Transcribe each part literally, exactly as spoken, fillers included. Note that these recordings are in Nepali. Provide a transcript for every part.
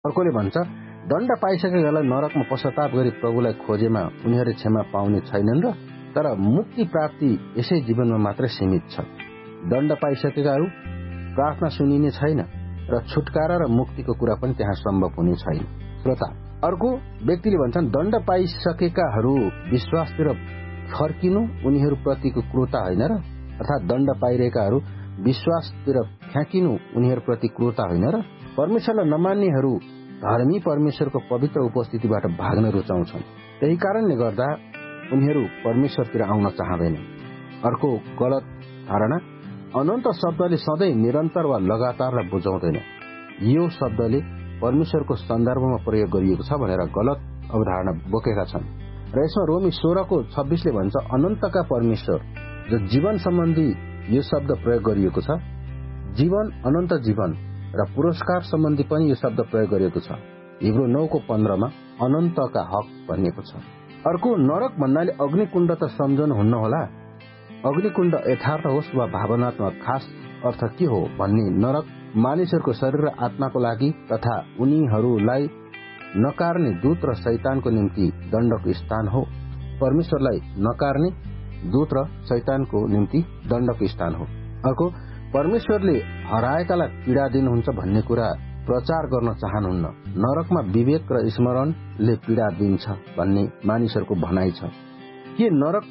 अर्कोले भन्छ दण्ड पाइसकेकालाई नरकमा पश्चाताप गरी प्रभुलाई खोजेमा उनीहरू क्षमा पाउने छैनन् र तर मुक्ति प्राप्ति यसै जीवनमा मात्रै सीमित छ। दण्ड पाइसकेकाहरू प्रार्थना सुनिने छैन र छुटकारा र मुक्तिको कुरा पनि त्यहाँ सम्भव हुने छैन। श्रोता, अर्को व्यक्तिले भन्छन् दण्ड पाइसकेकाहरू विश्वासतिर फर्किनु उनीहरू प्रतिको क्रूरता होइन र, अर्थात् दण्ड पाइरहेकाहरू विश्वासतिर फ्याँकिनु उनीहरू प्रति क्रूरता होइन र। परमेश्वरलाई नमान्नेहरू धर्मी परमेश्वरको पवित्र उपस्थितिबाट भाग्न रुचाउँछन्, त्यही कारणले गर्दा उनीहरू परमेश्वरतिर आउन चाहँदैन। अर्को गलत धारणा, अनन्त शब्दले सधैँ निरन्तर वा लगातारलाई बुझाउँदैन। यो शब्दले परमेश्वरको सन्दर्भमा प्रयोग गरिएको छ भनेर गलत अवधारणा बोकेका छन् र यसमा रोमी सोह्रको छब्बीसले भन्छ अनन्तका परमेश्वर जो जीवन सम्बन्धी यो शब्द प्रयोग गरिएको छ। जीवन, अनन्त जीवन र पुरस्कार सम्बन्धी पनि यो शब्द प्रयोग गरिएको छ। हिब्रू नौको पन्ध्रमा अनन्तका हक भनिएको छ। अर्को, नरक भन्नाले अग्निकुण्ड त सम्झनु हुन्न होला। अग्निकुण्ड यथार्थ होस् वा भावनात्मक, खास अर्थ के हो भन्ने नरक मानिसहरूको शरीर र आत्माको लागि तथा उनीहरूलाई नकार्ने दूत र शैतानको निम्ति दण्डको स्थान हो। परमेश्वरलाई नकार्ने दूत र शैतानको निम्ति दण्डको स्थान हो। अर्को, परमेश्वरले हराएकालाई पीडा दिनुहुन्छ भन्ने कुरा प्रचार गर्न चाहनुहुन्न। नरकमा विवेक र स्मरणले पीडा दिन्छ भन्ने मानिसहरूको भनाइ छ। के नरक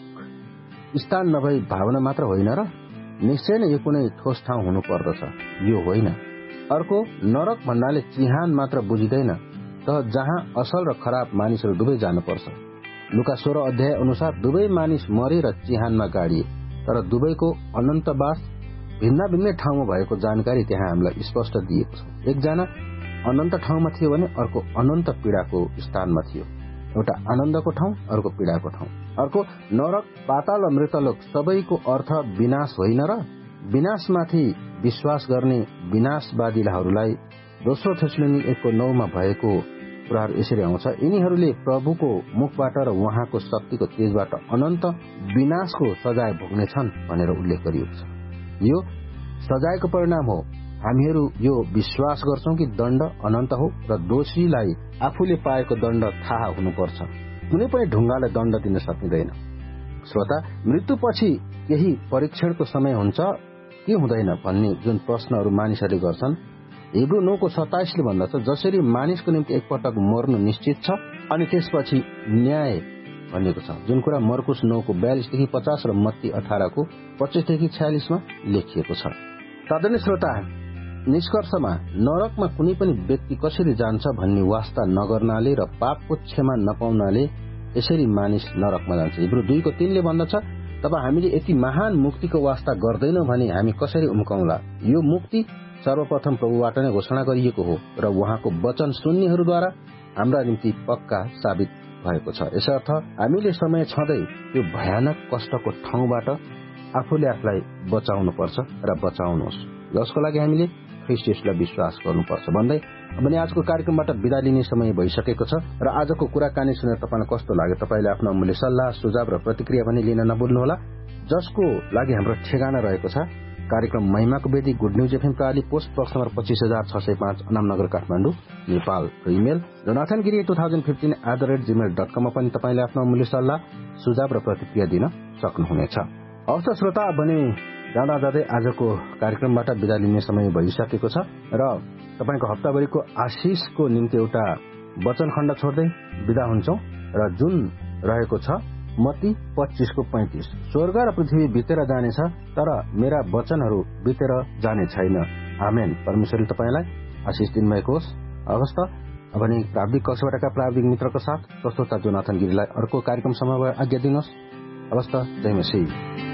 स्थान नभई भावना मात्र होइन र? निश्चय नै यो कुनै ठोस ठाउँ हुनु पर्दछ, यो होइन। अर्को, नरक भन्नाले चिहान मात्र बुझिँदैन, तर जहाँ असल र खराब मानिसहरू दुवै जानुपर्छ। लुका सोह्र अध्याय अनुसार दुवै मानिस मरे र चिहानमा गाडिए, तर दुवैको अनन्तवास भिन्न भिन्नै ठाउँमा भएको जानकारी त्यहाँ हामीलाई स्पष्ट दिएको छ। एकजना अनन्त ठाउँमा थियो भने अर्को अनन्त पीडाको स्थानमा थियो। एउटा आनन्दको ठाउँ, अर्को पीडाको ठाउँ। अर्को, नरक, पाताल र मृतलोक सबैको अर्थ विनाश होइन र? विनाशमाथि विश्वास गर्ने विनाशवादीहरूलाई दोस्रो थेसलोनी एकको नौमा भएको कुराहरू यसरी आउँछ, यिनीहरूले प्रभुको मुखबाट र उहाँको शक्तिको तेजबाट अनन्त विनाशको सजाय भोग्नेछन् भनेर उल्लेख गरिएको छ। यो सजायको परिणाम हो। हामीहरू यो विश्वास गर्छौं कि दण्ड अनन्त हो र दोषीलाई आफूले पाएको दण्ड थाहा हुनुपर्छ। कुनै पनि ढुङ्गालाई दण्ड दिन सकिँदैन। श्रोता, मृत्युपछि केही परीक्षणको समय हुन्छ के हुँदैन भन्ने जुन प्रश्नहरू मानिसहरूले गर्छन्, हिब्रू नौको सत्ताइसले भन्दछ जसरी मानिसको निम्ति एकपटक मर्नु निश्चित छ अनि त्यसपछि न्याय भनिएको छ, जुन कुरा मर्कुस नौको बयालिसदेखि पचास र मत्ती अठारको पच्चीसदेखि छयालिसमा लेखिएको छ। तदनुसार श्रोता, निष्कर्षमा नरकमा कुनै पनि व्यक्ति कसरी जान्छ भन्ने वास्ता नगर्नाले र पापको क्षमा नपाउनाले यसरी मानिस नरकमा जान्छ। हिब्रू दुईको तीनले भन्दछ तब हामीले यति महान मुक्तिको वास्ता गर्दैनौं भने हामी कसरी उम्काउँला। यो मुक्ति सर्वप्रथम प्रभुबाट नै घोषणा गरिएको हो र उहाँको वचन सुन्नेहरूद्वारा हाम्रा निम्ति पक्का साबित भएको छ। यसर्थ हामीले समय छँदै यो भयानक कष्टको ठाउँबाट आफूले आफूलाई बचाउनु पर्छ र बचाउनुहोस्, जसको लागि हामीले ख्रीष्ट येशूलाई विश्वास गर्नुपर्छ भन्दै भने आजको कार्यक्रमबाट बिदा लिने समय भइसकेको छ र आजको कुराकानी सुनेर तपाईलाई कस्तो लाग्यो? तपाईले आफ्नो अमूल्य सल्लाह, सुझाव र प्रतिक्रिया पनि लिन नभुल्नुहोला, जसको लागि हाम्रो ठेगाना रहेको छ कार्यक्रम महिमाको वेदी, good news FM प्राली, post box number पच्चीस हजार छ सय पाँच, Anamnagar, Kathmandu, Nepal. Email Jonathan Giri two thousand fifteen at the rate Gmail dot कममा पनि तपाईँले आफ्नो अमूल्य सल्लाह, सुझाव र प्रतिक्रिया दिन सक्नुहुनेछ। हवस् श्रोता, भने जाँदा जाँदै आजको कार्यक्रमबाट बिदा लिने समय भइसकेको छ र तपाईँको हप्ताभरिको आशिषको निम्ति एउटा वचन खण्ड छोड्दै बिदा हुन्छौं र जुन रहेको छ मत्ती पच्चीसको पैंतीस, स्वर्ग र पृथ्वी बितेर जानेछ तर मेरा वचनहरू बितेर जाने छैन। आमेन। परमेश्वरले तपाईँलाई आशिष दिनुभएको होस्। अवस्त अब नि प्राविधिक कक्षबाटका प्राविधिक मित्रको साथ प्रस्तोता जोनाथन गिरीलाई अर्को कार्यक्रम समयमा आज्ञा दिनुहोस्। अवस्त, जय मसीह।